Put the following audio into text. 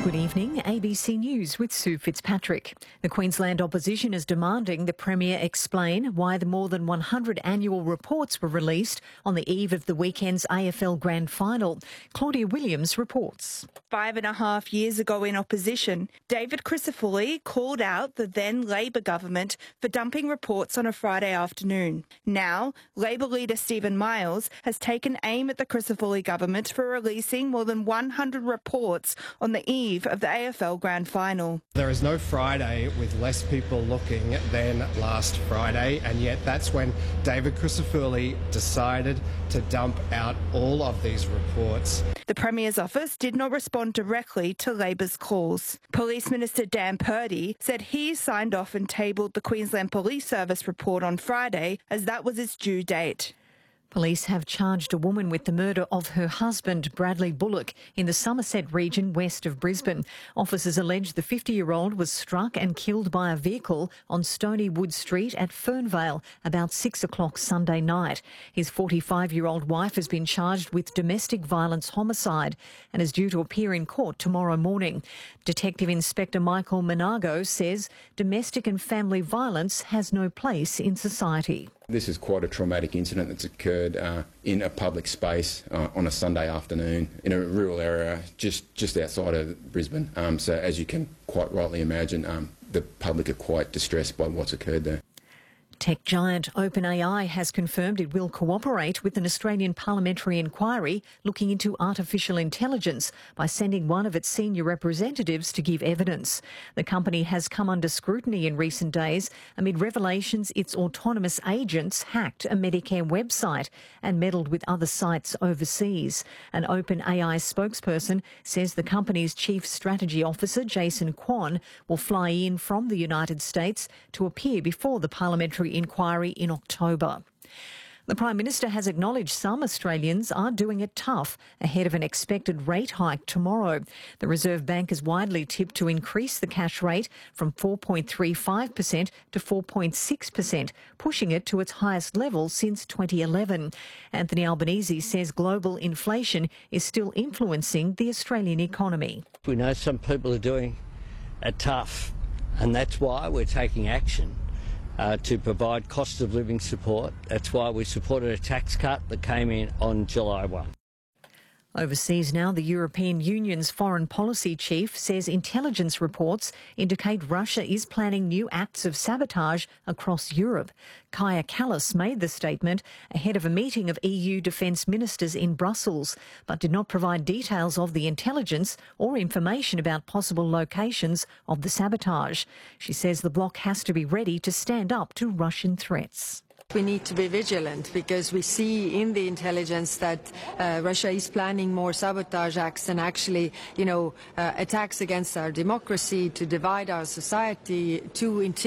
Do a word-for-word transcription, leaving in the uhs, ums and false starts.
Good evening, A B C News with Sue Fitzpatrick. The Queensland opposition is demanding the Premier explain why the more than one hundred annual reports were released on the eve of the weekend's A F L Grand Final. Claudia Williams reports. Five and a half years ago in opposition, David Crisafulli called out the then Labor government for dumping reports on a Friday afternoon. Now, Labor leader Stephen Miles has taken aim at the Crisafulli government for releasing more than one hundred reports on the eve of the A F L Grand Final. There is no Friday with less people looking than last Friday, and yet that's when David Crisafulli decided to dump out all of these reports. The Premier's office did not respond directly to Labor's calls. Police Minister Dan Purdy said he signed off and tabled the Queensland Police Service report on Friday as that was its due date. Police have charged a woman with the murder of her husband, Bradley Bullock, in the Somerset region west of Brisbane. Officers allege the fifty-year-old was struck and killed by a vehicle on Stony Wood Street at Fernvale about six o'clock Sunday night. His forty-five-year-old wife has been charged with domestic violence homicide and is due to appear in court tomorrow morning. Detective Inspector Michael Monago says domestic and family violence has no place in society. This is quite a traumatic incident that's occurred uh, in a public space uh, on a Sunday afternoon in a rural area just, just outside of Brisbane. Um, so as you can quite rightly imagine, um, the public are quite distressed by what's occurred there. Tech giant OpenAI has confirmed it will cooperate with an Australian parliamentary inquiry looking into artificial intelligence by sending one of its senior representatives to give evidence. The company has come under scrutiny in recent days amid revelations its autonomous agents hacked a Medicare website and meddled with other sites overseas. An OpenAI spokesperson says the company's chief strategy officer, Jason Kwan, will fly in from the United States to appear before the parliamentary inquiry in October. The Prime Minister has acknowledged some Australians are doing it tough ahead of an expected rate hike tomorrow. The Reserve Bank is widely tipped to increase the cash rate from four point three five percent to four point six percent, pushing it to its highest level since twenty eleven. Anthony Albanese says global inflation is still influencing the Australian economy. We know some people are doing it tough, and that's why we're taking action. Uh, to provide cost of living support. That's why we supported a tax cut that came in on July first. Overseas now, the European Union's foreign policy chief says intelligence reports indicate Russia is planning new acts of sabotage across Europe. Kaja Kallas made the statement ahead of a meeting of E U defence ministers in Brussels, but did not provide details of the intelligence or information about possible locations of the sabotage. She says the bloc has to be ready to stand up to Russian threats. We need to be vigilant because we see in the intelligence that uh, Russia is planning more sabotage acts and actually, you know, uh, attacks against our democracy, to divide our society, to intimidate